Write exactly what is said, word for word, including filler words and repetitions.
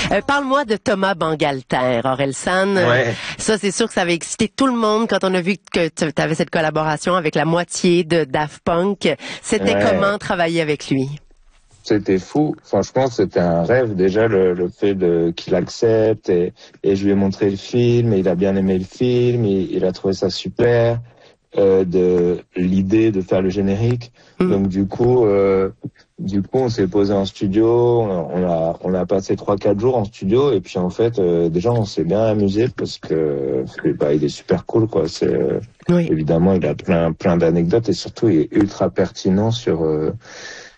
Euh, parle-moi de Thomas Bangalter, Orelsan. Ouais. Ça, c'est sûr que ça avait excité tout le monde quand on a vu que tu avais cette collaboration avec la moitié de Daft Punk. C'était Ouais. comment travailler avec lui? C'était fou. Franchement, c'était un rêve déjà le, le fait de qu'il accepte et, et je lui ai montré le film et il a bien aimé le film. Il, il a trouvé ça super. Euh, de l'idée de faire le générique. Mmh. Donc du coup, euh, du coup, on s'est posé en studio. On a on a passé trois quatre jours en studio et puis en fait, euh, déjà on s'est bien amusé parce que bah, il est super cool quoi. C'est euh, oui. Évidemment il a plein plein d'anecdotes et surtout il est ultra pertinent sur euh,